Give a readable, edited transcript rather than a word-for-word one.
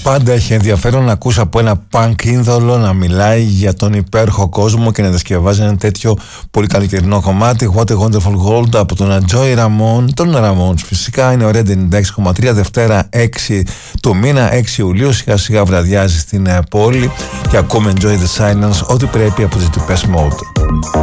Πάντα έχει ενδιαφέρον να ακούσει από ένα punk ίνδολο να μιλάει για τον υπέροχο κόσμο και να διασκευάζει ένα τέτοιο πολύ καλοκαιρινό κομμάτι. What a Wonderful World από τον Joey Ramone. Τον Ramones φυσικά είναι ωραία 96,3. Δευτέρα 6 του μήνα, 6 Ιουλίου. Σιγά σιγά βραδιάζει στην πόλη και ακούμε Enjoy the Silence, ό,τι πρέπει από τις Depeche Mode.